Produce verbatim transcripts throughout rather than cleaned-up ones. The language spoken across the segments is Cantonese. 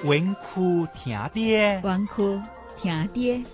文库听爹， 文库听爹，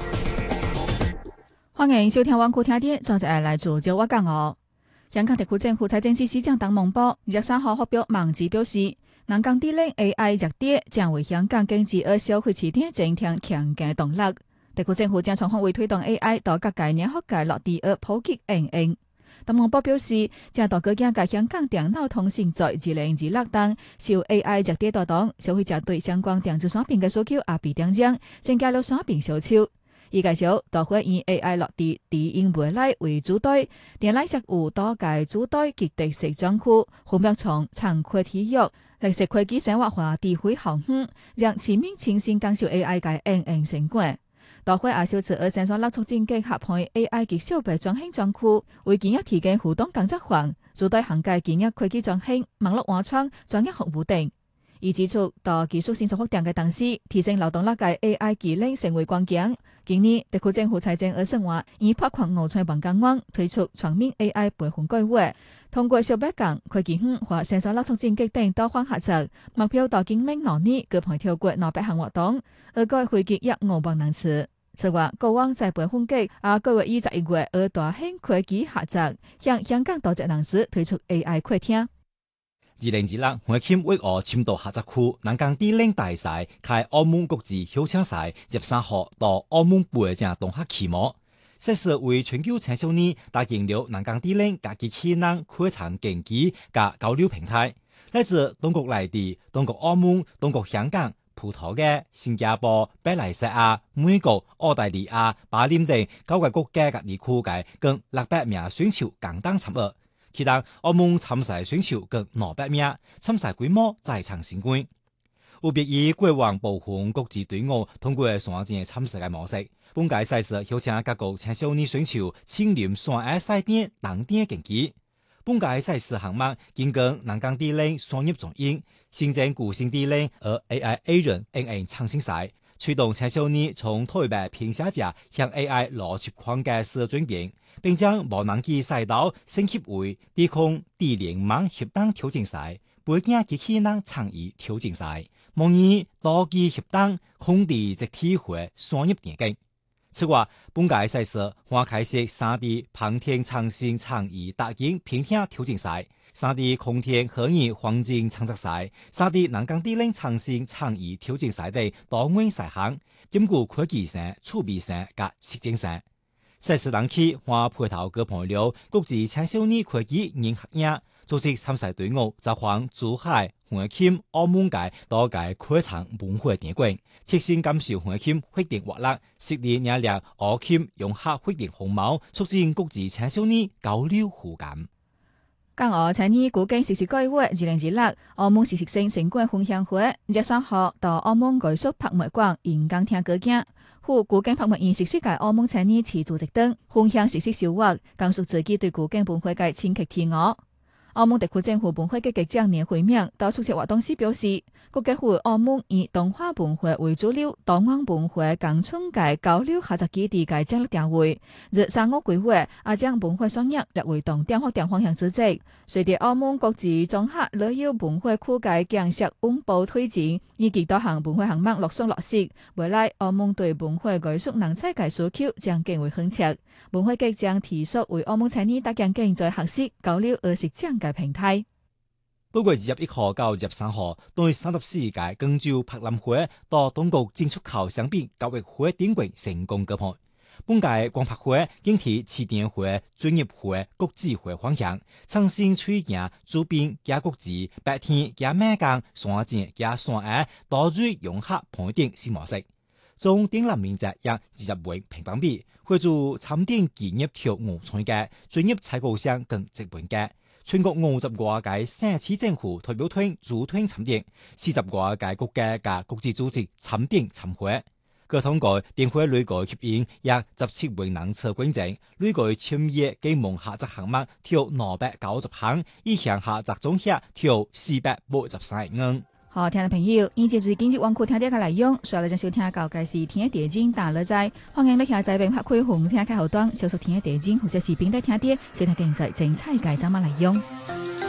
欢迎收听文库听爹，今日来自就我講哦。香港特區政府財政司司長鄧孟波廿三號發表網誌表示，人工智能 A I 熱點將為香港經濟和社會市場增添強勁動力。特區政府將從方位推動 A I 到各界年學界落地而普及應用。鄧孟波表示，正大國家嘅香港電腦通信在二零二六年受 A I 熱點帶動，消費者對相關電子產品嘅需求也必定增，增加了產品銷售。伊介紹，大會以 A I 落地低因未來為主題，電來實有多界主題及特色專區，分別從產科體育、歷史科技生活化智慧航空，讓市民親身感受 A I 嘅應用成果。大會也小次而生產力促進結合配 A I 及小白專項專區，為企業提供互動工作坊，主題涵蓋企業科技專項、網絡原創、專業服務等。伊指出，到技術成熟發展嘅同時，提升勞動力嘅 A I 技能成為關鍵。今年，特區政府財政預算案以擴寬農村辦公網推出全面 A I 培訓計劃，通過小白工、科技園或生產力促進局等多方合作，目標到今明兩年舉辦超過兩百項活動，而該會期約五萬人次。此外，過往在培訓局也計劃以十一月而大型科技合作，向香港多隻人士推出 A I 課程。 二零二六會慶為我深度合作區人工智能大賽開澳門國際曉青賽廿三號到澳門北正東客啟幕，賽事為全球青少年打建了人工智能甲機器人課程競技甲交流平台，來自中國內地、中國澳門、中國香港、葡萄牙、新加坡、馬來西亞、美國、澳大利亞、巴林等九個國家甲地區嘅共六百名選手共同參與。其中澳門參賽選手共兩百名，參賽規模再創新高。有別於過往部分國際隊伍通過線上參賽嘅模式，本屆賽事邀請各國青少年選手親臨線下賽點當點競技。本屆賽事項目經過人工智能商業轉型，新增固性智能和 A I agent 應用創新賽，驅動青少年從台北拼寫者向 A I 邏輯框架式轉變，並將無人機賽道升級為低空低聯網協同挑戰賽、背景機器人創意挑戰賽、模擬多機協同空地集體會商業電競。此外，本屆賽事還開設三 D 航天創新創意大型平台挑戰賽、三 D 空天虛擬環境創作賽、三 D 人工智能創新創意挑戰賽等多元賽項，兼顧科技性、儲備性和實踐性。賽事當期還配套舉辦了國際青少年科技人學院，組織參賽隊伍走訪珠海、橫琴、澳門界多屆科場文化點館，切身感受橫琴活動活力，實地領略澳琴融合活動風貌，促進國際青少年交流互感。 港澳青年古今實施計劃二零二六澳門實習生成果分享會廿三號到澳門藝術博物館演講廳舉行。赴古今博物院實施嘅澳門青年持組織等分享實習收穫，講述自己對古今文化嘅深刻體悟。澳門特區政府文化局局長連惠明到出席活動時表示，國家會澳門以東華文化為主流，東岸文化共創界交流合作基地嘅戰略定位，日三五規劃也將文化雙業列為重點發展方向之一。隨着澳門國際綜合旅遊文化區界建設穩步推進，以及多項文化項目陸續落實，未來澳門對文化藝術人才嘅需求將更為懇切。文化局將持續為澳門青年搭建經濟學習交流而實踐嘅平台。 本月二十一號到二十三號，對三十四屆廣州博覽會到中國進出口商品交易會點櫃成功舉辦。本屆廣博會經提起點會、專業會、國際會方向，創新推行周邊加國際、白天加美港、山前加山下多類融合盤點新模式。從電力面積約二十萬平方米，會做產電企業條五寸嘅專業採購商更直本嘅。全國五十多個省市政府代表團組團參電，四十多個國家嘅國際組織參電參會。各通過電會累計協議約十七萬人次捐贈，累計簽約結盟合作項目條兩百九十項，意向合作總額條四百八十三億元。 好，聽眾朋友，以前最今日網庫聽啲嘅內容，所以就收聽到嘅是聽地經大樂在，歡迎你下載並拍開紅聽開後端，小說聽地經或者是邊度聽啲，先睇經濟精彩嘅節目內容。